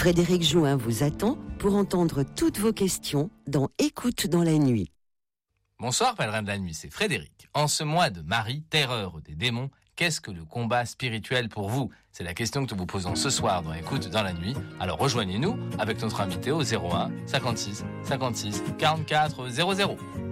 Frédéric Jouin vous attend pour entendre toutes vos questions dans Écoute dans la nuit. Bonsoir pèlerin de la nuit, c'est Frédéric. En ce mois de Marie, terreur des démons, qu'est-ce que le combat spirituel pour vous? C'est la question que nous vous posons ce soir dans Écoute dans la nuit. Alors rejoignez-nous avec notre invité au 01 56 56 44 00.